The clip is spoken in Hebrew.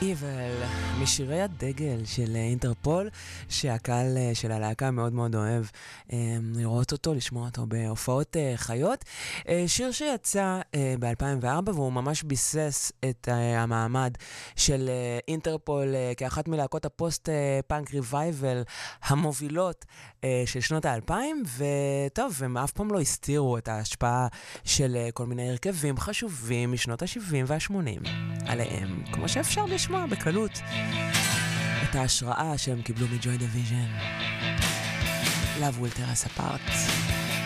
Evil, משירי הדגל של אינטרפול, שהקהל של הלהקה מאוד מאוד אוהב לראות אותו, לשמוע אותו בהופעות חיות. שיר שיצא ב-2004 והוא ממש ביסס את המעמד של אינטרפול כאחת מלהקות הפוסט-פאנק ריווייבל המובילות של שנות ה-2000, וטוב, הם אף פעם לא הסתירו את ההשפעה של כל מיני הרכבים חשובים משנות ה-70 וה-80 עליהם, כמו שאפשר לשמוע בקלות את ההשראה שהם קיבלו מג'וי דיוויז'ן. Love will tear us apart.